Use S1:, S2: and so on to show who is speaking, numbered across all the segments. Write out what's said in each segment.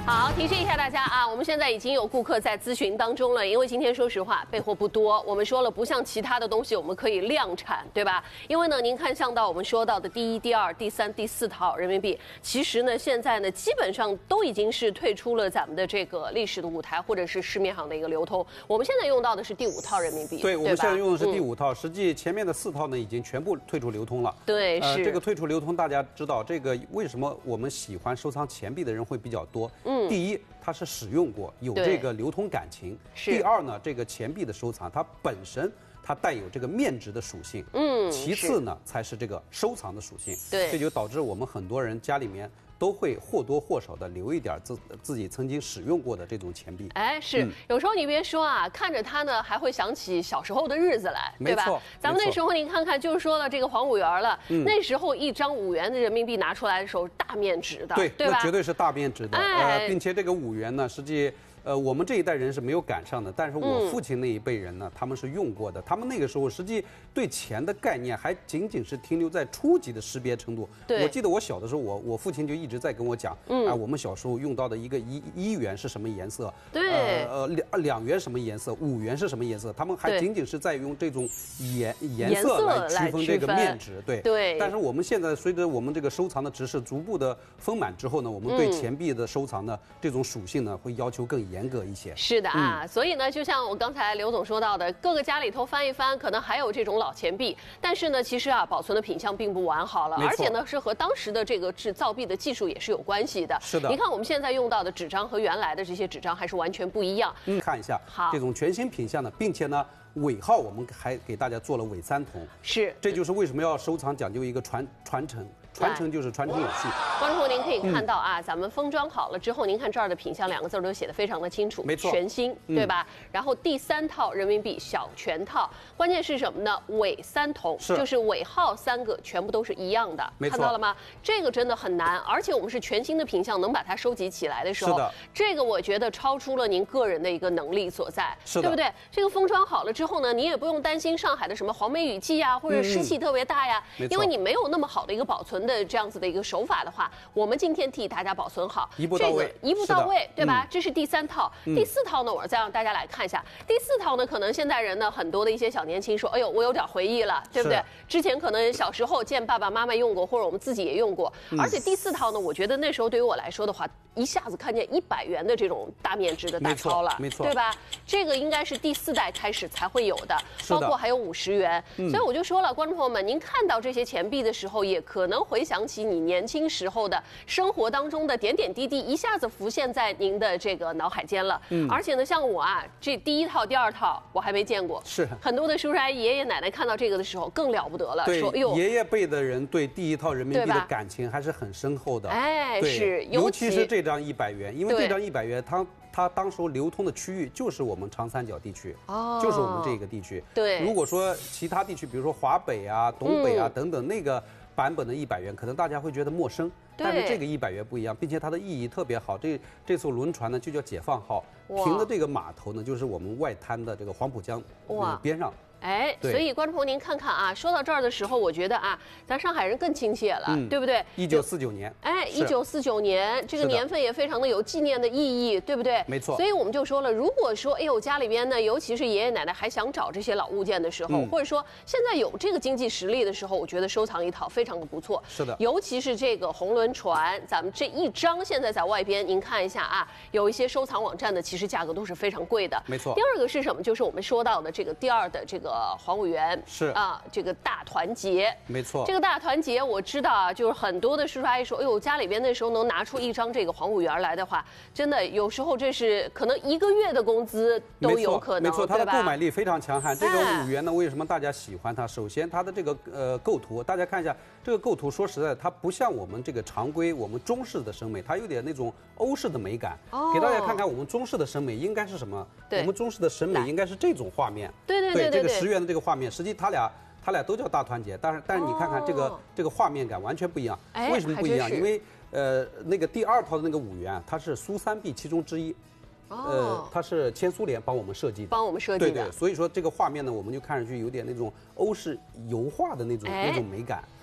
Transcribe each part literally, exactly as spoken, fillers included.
S1: 好，提示一下大家啊，我们现在已经有顾客在咨询当中了，因为今天说实话备货不多，我们说了不像其他的东西我们可以量产，对吧？因为呢，您看像到我们说到的第一、第二、第三、第四套人民币，其实呢现在呢基本上都已经是退出了咱们的这个历史的舞台或者是市面上的一个流通。我们现在用到的是第五套人民币，
S2: 对，我们现在用的是第
S1: 嗯、
S2: 五套，实际前面的四套呢已经全部退出流通了。
S1: 对，
S2: 呃，
S1: 是
S2: 这个退出流通，大家知道这个为什么我们喜欢收藏钱币的人会比较多？嗯，第一，它是使用过，有这个流通感情；第二呢，这个钱币的收藏它本身它带有这个面值的属性。嗯，其次呢才是这个收藏的属性。
S1: 对，
S2: 这就导致我们很多人家里面都会或多或少的留一点自自己曾经使用过的这种钱币。
S1: 哎，是、嗯、有时候你别说啊，看着它呢，还会想起小时候的日子来，对吧？咱们那时候您看看，就是说了这个黄五元了，嗯、那时候一张五元的人民币拿出来的时候，大面值的，
S2: 对，
S1: 对吧？
S2: 那绝对是大面值的。
S1: 哎、
S2: 呃，并且这个五元呢，实际。呃，我们这一代人是没有赶上的，但是我父亲那一辈人呢，嗯、他们是用过的。他们那个时候实际对钱的概念还仅仅是停留在初级的识别程度。我记得我小的时候，我我父亲就一直在跟我讲，嗯、啊，我们小时候用到的一个一一元是什么颜色，
S1: 对，
S2: 呃呃两两元什么颜色，五元是什么颜色，他们还仅仅是在用这种颜颜色来区分这个面值。对
S1: 对。
S2: 但是我们现在随着我们这个收藏的知识逐步的丰满之后呢，我们对钱币的收藏呢、嗯、这种属性呢会要求更严格一些。
S1: 是的啊，嗯、所以呢，就像我刚才刘总说到的，各个家里头翻一翻，可能还有这种老钱币，但是呢，其实啊，保存的品相并不完好了，而且呢，是和当时的这个制造币的技术也是有关系的。
S2: 是的，
S1: 你看我们现在用到的纸张和原来的这些纸张还是完全不一样。
S2: 嗯，看一下，好，这种全新品相的，并且呢。尾号我们还给大家做了伪三铜，
S1: 是，
S2: 这就是为什么要收藏讲究一个传传承，传承就是传承有序。
S1: 观众朋友，您可以看到啊，嗯、咱们封装好了之后，您看这儿的品相两个字都写得非常的清楚，
S2: 没错，
S1: 全新，对吧？嗯、然后第三套人民币小全套，关键是什么呢？伪三铜，
S2: 是
S1: 就是尾号三个全部都是一样的，
S2: 没错，
S1: 看到了吗？这个真的很难，而且我们是全新的品相，能把它收集起来的时候，
S2: 是的，
S1: 这个我觉得超出了您个人的一个能力所在，
S2: 是的，
S1: 对不对？这个封装好了之后呢，你也不用担心上海的什么黄梅雨季呀，或者湿气特别大呀，
S2: 嗯、
S1: 因为你没有那么好的一个保存的这样子的一个手法的话，我们今天替大家保存好，
S2: 一步到位，
S1: 这个、一步到位，对吧？
S2: 嗯、
S1: 这是第三套，嗯、第四套呢，我再让大家来看一下。第四套呢，可能现代人呢，很多的一些小年轻说，哎呦，我有点回忆了，对不对？之前可能小时候见爸爸妈妈用过，或者我们自己也用过。嗯、而且第四套呢，我觉得那时候对于我来说的话，一下子看见一百元的这种大面值的大钞了，
S2: 没错，
S1: 对吧？这个应该是第四代开始才会有的，包括还有五十元。嗯、所以我就说了，观众朋友们，您看到这些钱币的时候，也可能回想起你年轻时候的生活当中的点点滴滴，一下子浮现在您的这个脑海间了。嗯，而且呢，像我啊，这第一套、第二套我还没见过，
S2: 是
S1: 很多的叔叔阿姨、爷爷奶奶看到这个的时候更了不得了，说：“哎呦，
S2: 爷爷辈的人对第一套人民币的感情还是很深厚的。”
S1: 哎，是，
S2: 尤其是这张一百元，因为这张一百元它。它当时流通的区域就是我们长三角地区，哦，就是我们这个地区。
S1: 对，
S2: 如果说其他地区，比如说华北啊、东北啊、嗯、等等那个版本的一百元，可能大家会觉得陌生。但是这个一百元不一样，并且它的意义特别好。这这艘轮船呢就叫解放号，停的这个码头呢就是我们外滩的这个黄浦江哇边上。
S1: 哎，所以观众朋友您看看啊，说到这儿的时候，我觉得啊，咱上海人更亲切了，嗯、对不对？
S2: 一九四九年，
S1: 哎，一九四九年这个年份也非常的有纪念的意义，对不对？
S2: 没错。
S1: 所以我们就说了，如果说哎呦家里边呢，尤其是爷爷奶奶还想找这些老物件的时候，嗯、或者说现在有这个经济实力的时候，我觉得收藏一套非常的不错。
S2: 是的。
S1: 尤其是这个红轮船，咱们这一张现在在外边，您看一下啊，有一些收藏网站的其实价格都是非常贵的。
S2: 没错。
S1: 第二个是什么？就是我们说到的这个第二的这个黄五元。
S2: 是
S1: 啊，这个大团结，
S2: 没错。
S1: 这个大团结，我知道啊，就是很多的叔叔阿姨说，哎呦，家里边那时候能拿出一张这个黄五元来的话，真的有时候这是可能一个月的工资都有可能，
S2: 没错，它的
S1: 对吧？
S2: 购买力非常强悍。这个五元呢，为什么大家喜欢它？首先，它的这个呃构图，大家看一下这个构图，说实在，它不像我们这个常规我们中式的审美，它有点那种欧式的美感。哦。给大家看看我们中式的审美应该是什么？对。我们中式的审美应该是这种画面。
S1: 对对对对。
S2: 这个十元的这个画面。实际他俩，他俩都叫大团结，但是但是你看看这个、哦、这个画面感完全不一样。
S1: 哎、
S2: 为什么不一样？因为呃那个第二套的那个五元，它是苏三 币其中之一。哦、呃，它是前苏联帮我们设计的，
S1: 帮我们设计的。
S2: 对对，所以说这个画面呢，我们就看上去有点那种欧式油画的那种、哎、那种美感。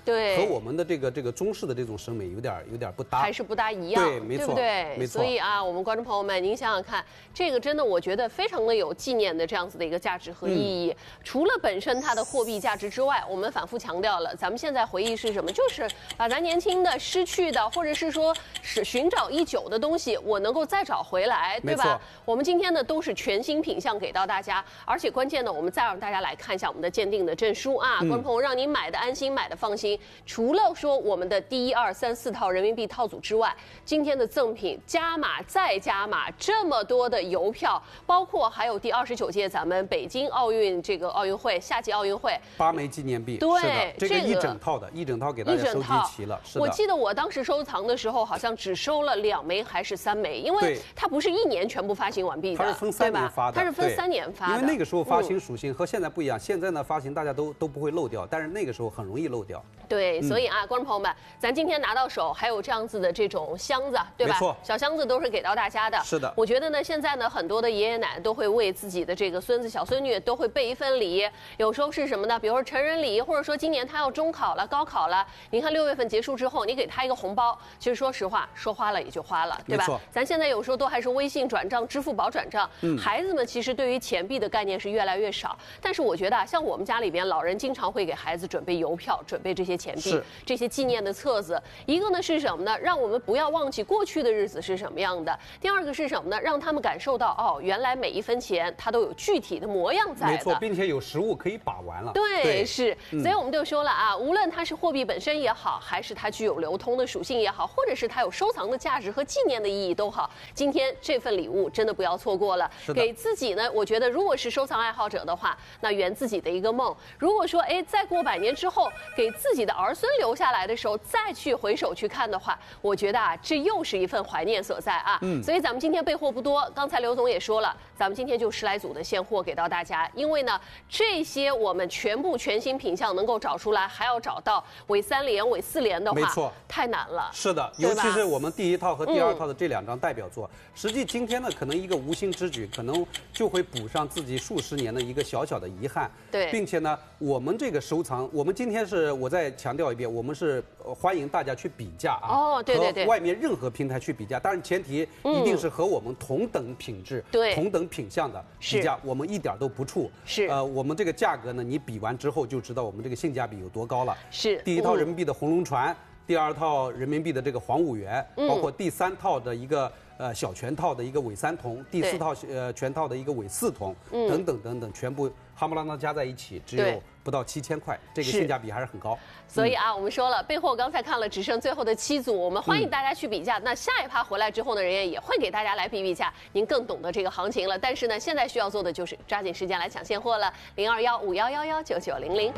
S1: 对，
S2: 和我们的这个这个中式的这种审美有点有点不搭，
S1: 还是不大一样，
S2: 对，没错，
S1: 对不对？
S2: 没错。
S1: 所以啊，我们观众朋友们，您想想看，这个真的我觉得非常的有纪念的这样子的一个价值和意义。嗯、除了本身它的货币价值之外，我们反复强调了，咱们现在回忆是什么？就是把咱年轻的、失去的，或者是说是寻找已久的东西，我能够再找回来，对吧？我们今天呢都是全新品项给到大家，而且关键呢，我们再让大家来看一下我们的鉴定的证书啊，观众朋友，让您买的安心，买的放心。除了说我们的第一、二、三、四套人民币套组之外，今天的赠品加码再加码，这么多的邮票，包括还有第二十九届咱们北京奥运这个奥运会夏季奥运会
S2: 八枚纪念币，
S1: 对，
S2: 这个一整套的，一整套给大家收集齐了。是的，
S1: 我记得我当时收藏的时候，好像只收了两枚还是三枚，因为它不是一年全部发行完毕的，
S2: 它是分三年发的，
S1: 它是分三年发的。
S2: 因为那个时候发行属性和现在不一样，现在呢发行大家都都不会漏掉，但是那个时候很容易漏掉。
S1: 对，所以啊，观众朋友们，咱今天拿到手还有这样子的这种箱子，对吧？
S2: 没错，
S1: 小箱子都是给到大家的。
S2: 是的，
S1: 我觉得呢，现在呢，很多的爷爷奶奶都会为自己的这个孙子小孙女都会备一份礼，有时候是什么呢？比如说成人礼，或者说今年他要中考了、高考了，您看六月份结束之后，你给他一个红包，其实说实话，说花了也就花了，对吧？
S2: 没错，
S1: 咱现在有时候都还是微信转账、支付宝转账，嗯、孩子们其实对于钱币的概念是越来越少。但是我觉得啊，像我们家里边，老人经常会给孩子准备邮票，准备这些钱币。这些纪念的册子，一个呢是什么呢？让我们不要忘记过去的日子是什么样的。第二个是什么呢？让他们感受到哦，原来每一分钱它都有具体的模样在的。
S2: 没错，并且有实物可以把玩了。
S1: 对，对是。嗯、所以我们就说了啊，无论它是货币本身也好，还是它具有流通的属性也好，或者是它有收藏的价值和纪念的意义都好，今天这份礼物真的不要错过了。给自己呢，我觉得如果是收藏爱好者的话，那圆自己的一个梦。如果说哎，再过百年之后，给自己的儿孙留下来的时候，再去回首去看的话，我觉得啊，这又是一份怀念所在啊。嗯，所以咱们今天备货不多，刚才刘总也说了，咱们今天就十来组的现货给到大家。因为呢，这些我们全部全新品项能够找出来，还要找到伪三连、伪四连的话，
S2: 没错，
S1: 太难了。
S2: 是的，尤其是我们第一套和第二套的这两张代表作，嗯、实际今天呢，可能一个无心之举，可能就会补上自己数十年的一个小小的遗憾。
S1: 对，
S2: 并且呢，我们这个收藏，我们今天是我再强调一遍，我们是欢迎大家去比价啊，
S1: 哦，对对对，
S2: 和外面任何平台去比价，当然前提一定是和我们同等品质、
S1: 对、
S2: 同等品相的比价，我们一点都不怵。
S1: 是，
S2: 呃，我们这个价格呢，你比完之后就知道我们这个性价比有多高了。
S1: 是，
S2: 第一套人民币的红龙船，第二套人民币的这个黄五元，包括第三套的一个呃小全套的一个伪三铜，第四套呃全套的一个伪四铜，等等等等，全部夯不啷当加在一起，只有不到七千块，这个性价比还是很高。
S1: 所以啊，我们说了，备货刚才看了，只剩最后的七组，我们欢迎大家去比价。那下一趴回来之后呢，人家也会给大家来比比价，您更懂得这个行情了。但是呢，现在需要做的就是抓紧时间来抢现货了，零二幺五幺幺幺九九零零。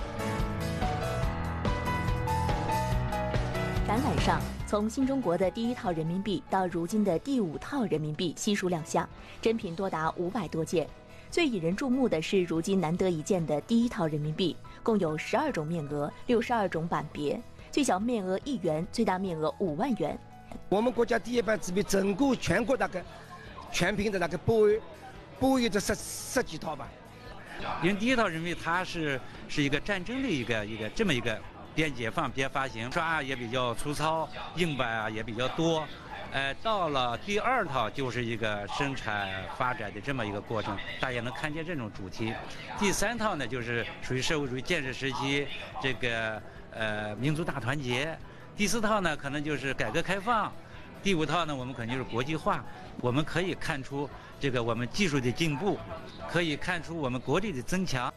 S3: 展览上，从新中国的第一套人民币到如今的第五套人民币悉数亮相，珍品多达五百多件。最引人注目的是如今难得一见的第一套人民币，共有十二种面额，六十二种版别，最小面额一元，最大面额五万元。
S4: 我们国家第一版纸币整个全国大概全凭的那个保有保有这十十几套吧。
S5: 因为第一套人民币它是是一个战争的一个一个这么一个边解放边发行，刷也比较粗糙，硬板啊也比较多。呃，到了第二套就是一个生产发展的这么一个过程，大家能看见这种主题。第三套呢，就是属于社会主义建设时期这个呃民族大团结。第四套呢，可能就是改革开放。第五套呢，我们可能就是国际化。我们可以看出这个我们技术的进步，可以看出我们国力的增强。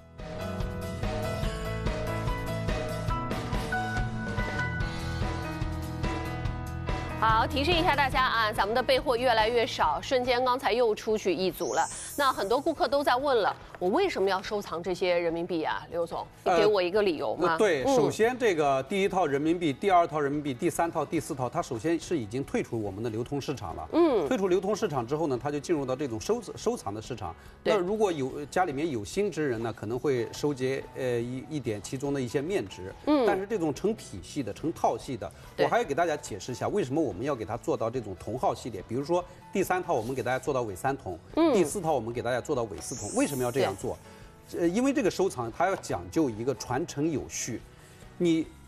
S1: 好，提示一下大家啊，咱们的备货越来越少，瞬间刚才又出去一组了。那很多顾客都在问了，我为什么要收藏这些人民币啊？刘总，你给我一个理由吗？
S2: 呃、对，嗯、首先这个第一套人民币、第二套人民币、第三套、第四套，它首先是已经退出我们的流通市场了。嗯，退出流通市场之后呢，它就进入到这种收收藏的市场。那如果有家里面有心之人呢，可能会收集呃一一点其中的一些面值。嗯，但是这种成体系的、成套系的，我还要给大家解释一下为什么我。我们要给它做到这种铜号系列，比如说第三套我们给大家做到伪三铜，嗯，第四套我们给大家做到伪四铜。为什么要这样做？呃，因为这个收藏它要讲究一个传承有序。你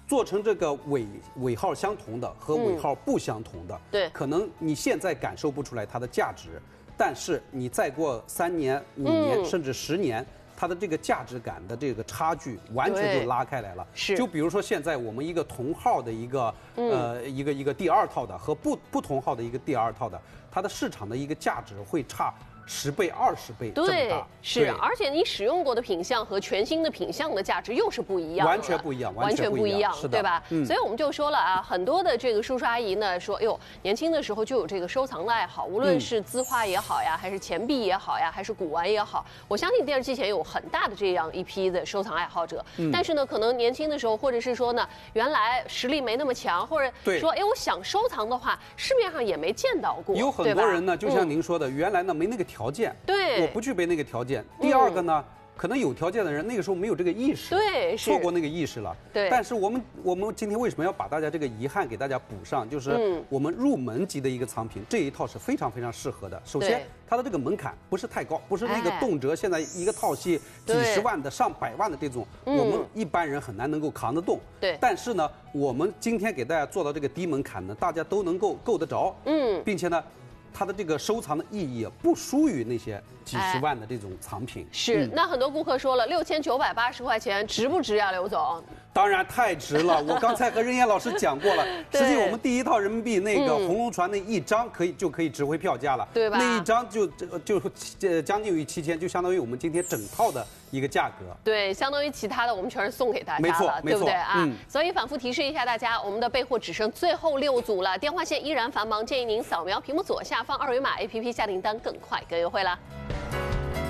S2: 做成这个尾尾号相同的和尾号不相同的，
S1: 对，
S2: 可能你现在感受不出来它的价值，但是你再过三年、五年、甚至十年。它的这个价值感的这个差距完全就拉开来了。
S1: 是，
S2: 就比如说现在我们一个同号的一个、嗯、呃一个一个第二套的和不不同号的一个第二套的，它的市场的一个价值会差十倍、二十倍这么大。
S1: 是，而且你使用过的品相和全新的品相的价值又是不一样的，
S2: 完全不一样，
S1: 完全不一样，对吧？
S2: 嗯、
S1: 所以我们就说了啊，很多的这个叔叔阿姨呢说，哎呦，年轻的时候就有这个收藏的爱好，无论是字画也好呀，还是钱币也好呀，还是古玩也好，我相信电视机前有很大的这样一批的收藏爱好者。嗯、但是呢，可能年轻的时候，或者是说呢，原来实力没那么强，或者说，哎，我想收藏的话，市面上也没见到过。
S2: 有很多人呢，就像您说的，嗯、原来呢没那个条件。
S1: 对。
S2: 我不具备那个条件。第二个呢，嗯、可能有条件的人那个时候没有这个意识，
S1: 对，
S2: 错过那个意识了。
S1: 对。
S2: 但是我们我们今天为什么要把大家这个遗憾给大家补上？就是我们入门级的一个藏品，这一套是非常非常适合的。首先，它的这个门槛不是太高，不是那个动辄现在一个套系几十万的、上百万的这种，我们一般人很难能够扛得动。
S1: 对。
S2: 但是呢，我们今天给大家做到这个低门槛呢，大家都能够够得着。嗯。并且呢。它的这个收藏的意义不输于那些几十万的这种藏品。
S1: 哎、是，嗯、那很多顾客说了，六千九百八十块钱值不值呀，刘总？
S2: 当然太值了。我刚才和任燕老师讲过了，实际我们第一套人民币那个红龙船那一张可以、嗯、就可以值回票价了，
S1: 对吧？
S2: 那一张就就呃将近于七千，就相当于我们今天整套的一个价格。
S1: 对，相当于其他的我们全是送给大家了，
S2: 没错，
S1: 对不对啊？
S2: 嗯、
S1: 所以反复提示一下大家，我们的备货只剩最后六组了，电话线依然繁忙，建议您扫描屏幕左下方二维码 A P P 下订单更快更优惠了。